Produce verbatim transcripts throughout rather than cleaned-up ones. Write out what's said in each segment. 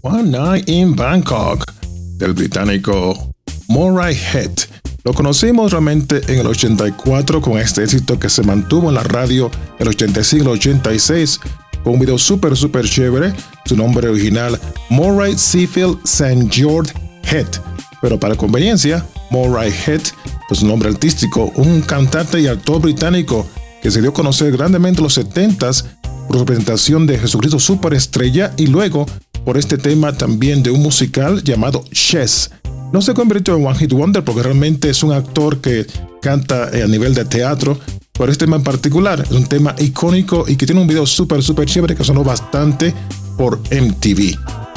One Night in Bangkok, del británico Murray Head. Lo conocimos realmente en el ochenta y cuatro con este éxito que se mantuvo en la radio el ochenta y cinco y el ochenta y seis, con un video súper súper chévere. Su nombre original, Murray Seafield Saint George Head, pero para conveniencia, Murray Head, pues su nombre artístico, un cantante y actor británico que se dio a conocer grandemente en los setentas por su presentación de Jesucristo Superestrella y luego por este tema también de un musical llamado Chess. No se convirtió en One Hit Wonder porque realmente es un actor que canta a nivel de teatro, pero este tema en particular es un tema icónico y que tiene un video súper súper chévere que sonó bastante por M T V.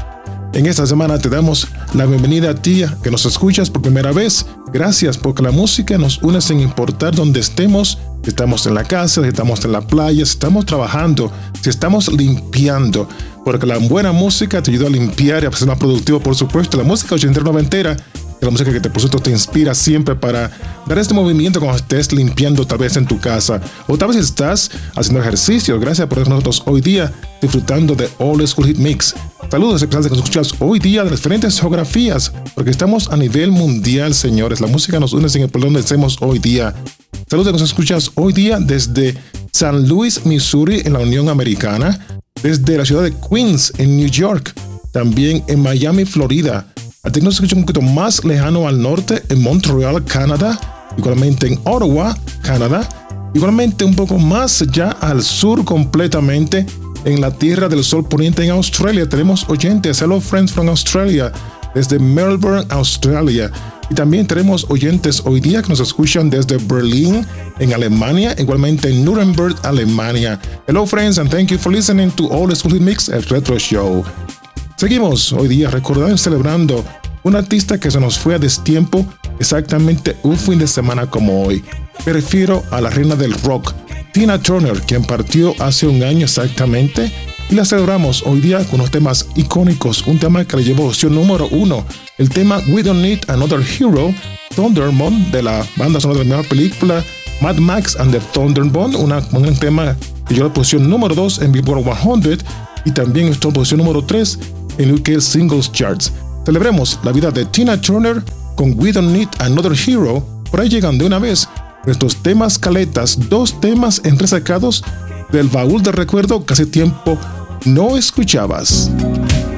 En esta semana te damos la bienvenida a ti que nos escuchas por primera vez. Gracias porque la música nos une sin importar dónde estemos. Si estamos en la casa, si estamos en la playa, si estamos trabajando, si estamos limpiando. Porque la buena música te ayuda a limpiar y a ser más productivo, por supuesto. La música ochentera noventera es la música que te, por supuesto, te inspira siempre para dar este movimiento cuando estés limpiando tal vez en tu casa. O tal vez estás haciendo ejercicio. Gracias por nosotros hoy día disfrutando de Old School Hit Mix. Saludos especiales que nos escuchas hoy día de las diferentes geografías, porque estamos a nivel mundial, señores. La música nos une sin importar donde estemos hoy día. Saludos que nos escuchas hoy día desde San Luis, Missouri, en la Unión Americana, desde la ciudad de Queens, en New York, también en Miami, Florida. A ti nos escucha un poquito más lejano al norte, en Montreal, Canadá, igualmente en Ottawa, Canadá, igualmente un poco más ya al sur completamente, en la Tierra del Sol Poniente en Australia. Tenemos oyentes, hello friends from Australia, desde Melbourne, Australia. Y también tenemos oyentes hoy día que nos escuchan desde Berlín, en Alemania, igualmente en Nuremberg, Alemania. Hello friends and thank you for listening to Old School Hit Mix, el Retro Show. Seguimos hoy día recordando y celebrando un artista que se nos fue a destiempo exactamente un fin de semana como hoy. Me refiero a la reina del rock, Tina Turner, quien partió hace un año exactamente, y la celebramos hoy día con unos temas icónicos, un tema que le llevó opción número uno, el tema We Don't Need Another Hero, Thunderbolt, de la banda sonora de la misma película Mad Max and the Thunderbolt, una, un tema que llevó la posición número dos en Billboard cien y también estuvo en posición número tres en U K Singles Charts. Celebremos la vida de Tina Turner con We Don't Need Another Hero. Por ahí llegan de una vez nuestros temas caletas, dos temas entresacados del baúl de recuerdo que hace tiempo no escuchabas.